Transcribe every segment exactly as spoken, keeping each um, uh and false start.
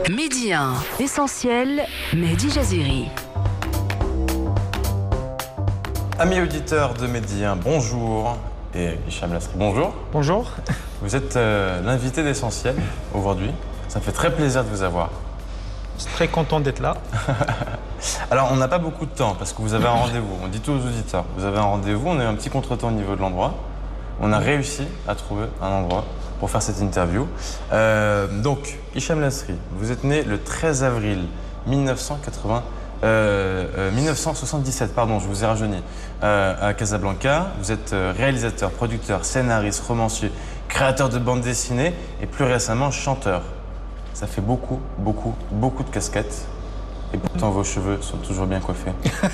Midi un, Essentiel, Mehdi Jaziri. Amis auditeurs de Midi un, bonjour. Et Hicham Lasri, bonjour. Bonjour. Vous êtes euh, l'invité d'Essentiel aujourd'hui. Ça me fait très plaisir de vous avoir. Je suis très content d'être là. Alors, on n'a pas beaucoup de temps parce que vous avez un rendez-vous. On dit tout aux auditeurs. Vous avez un rendez-vous, on a eu un petit contretemps au niveau de l'endroit. On a réussi à trouver un endroit pour faire cette interview. Euh, donc, Hicham Lasri, vous êtes né le treize avril mille neuf cent quatre-vingts, euh, euh, mille neuf cent soixante-dix-sept, pardon, je vous ai rajeuni, euh, à Casablanca. Vous êtes réalisateur, producteur, scénariste, romancier, créateur de bandes dessinées et plus récemment chanteur. Ça fait beaucoup, beaucoup, beaucoup de casquettes. Et pourtant, vos cheveux sont toujours bien coiffés.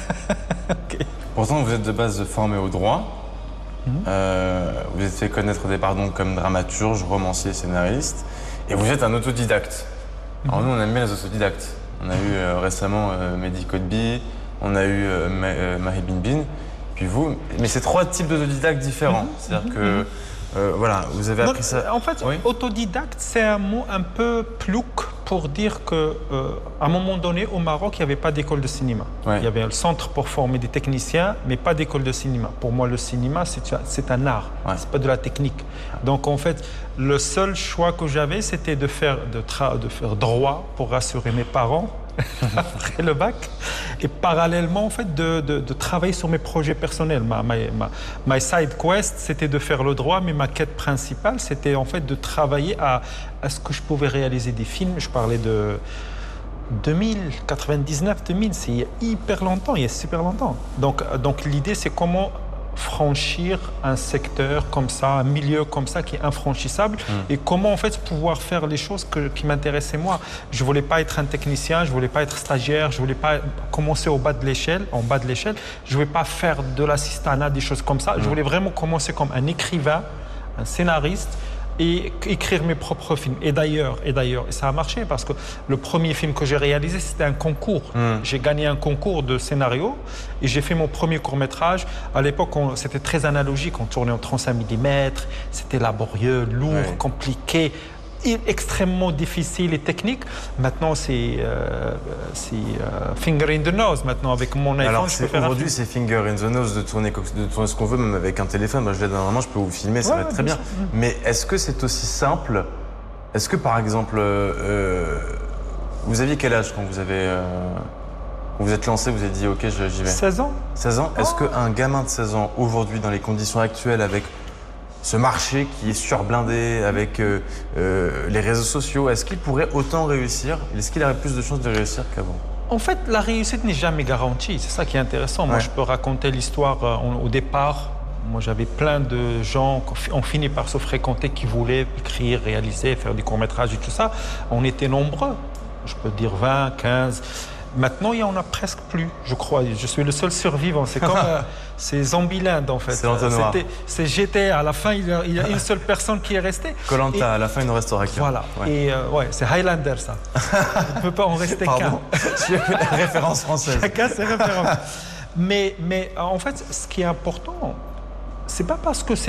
Okay. Pourtant, vous êtes de base formé au droit. Mmh. Euh, vous êtes fait connaître au départ donc comme dramaturge, romancier, scénariste. Et vous êtes un autodidacte. Mmh. Alors nous, on aime bien les autodidactes. On a eu euh, récemment euh, Mehdi Kotbi, on a eu euh, Ma- euh, Mahi Bin Bin, puis vous. Mais c'est trois types d'autodidactes différents. Mmh. C'est-à-dire que, euh, voilà, vous avez appris Donc, ça... En fait, oui? Autodidacte, c'est un mot un peu plouc pour dire qu'à euh, un moment donné, au Maroc, il n'y avait pas d'école de cinéma. Ouais. Il y avait un centre pour former des techniciens, mais pas d'école de cinéma. Pour moi, le cinéma, c'est, c'est un art, ouais. C'est pas de la technique. Donc, en fait, le seul choix que j'avais, c'était de faire, de tra- de faire droit pour rassurer mes parents après le bac, et parallèlement, en fait, de, de, de travailler sur mes projets personnels. Ma, ma, ma, my side quest, c'était de faire le droit, mais ma quête principale, c'était en fait de travailler à, à ce que je pouvais réaliser des films. Je parlais de deux mille, quatre-vingt-dix-neuf, deux mille, c'est il y a hyper longtemps, il y a super longtemps. Donc, donc l'idée, c'est comment franchir un secteur comme ça, un milieu comme ça qui est infranchissable, mmh. et comment en fait pouvoir faire les choses que, qui m'intéressaient moi. Je voulais pas être un technicien, je voulais pas être stagiaire, je voulais pas commencer au bas de l'échelle, en bas de l'échelle, je voulais pas faire de l'assistanat, des choses comme ça. Mmh. Je voulais vraiment commencer comme un écrivain, un scénariste, et écrire mes propres films. Et d'ailleurs, et d'ailleurs, et ça a marché parce que le premier film que j'ai réalisé, c'était un concours. Mm. J'ai gagné un concours de scénario et j'ai fait mon premier court-métrage. À l'époque, on, c'était très analogique. On tournait en trente-cinq millimètres. C'était laborieux, lourd, ouais. compliqué, extrêmement difficile et technique. Maintenant, c'est, euh, c'est euh, finger in the nose. Maintenant, avec mon iPhone, alors, je peux faire aujourd'hui, c'est finger in the nose de tourner, de tourner ce qu'on veut, même avec un téléphone. Moi, je l'ai dans la main, je peux vous filmer, ça ouais, va être très bien. bien. Mais est-ce que c'est aussi simple? Est-ce que, par exemple, euh, vous aviez quel âge quand vous avez... Euh, vous êtes lancé, vous avez dit, OK, j'y vais? seize ans. seize ans. Est-ce oh. qu'un gamin de seize ans, aujourd'hui, dans les conditions actuelles, avec ce marché qui est surblindé avec euh, euh, les réseaux sociaux, est-ce qu'il pourrait autant réussir? Est-ce qu'il aurait plus de chances de réussir qu'avant? En fait, la réussite n'est jamais garantie. C'est ça qui est intéressant. Ouais. Moi, je peux raconter l'histoire euh, au départ. Moi, j'avais plein de gens qui ont fini par se fréquenter, qui voulaient écrire, réaliser, faire des courts-métrages et tout ça. On était nombreux. Je peux dire vingt, quinze... Maintenant, il n'y en a presque plus, je crois. Je suis le seul survivant. C'est comme euh, c'est Zombieland, en fait. C'est l'entonnoir. C'était, c'est G T A. À la fin, il y a, il y a une seule personne qui est restée. Koh-Lanta, à la fin, il ne restera qu'un. Voilà. Ouais. Et euh, ouais, c'est Highlander, ça. On ne peut pas en rester Pardon. qu'un. J'ai fait la référence française. Chacun ses références. Mais, mais en fait, ce qui est important, c'est pas parce que c'est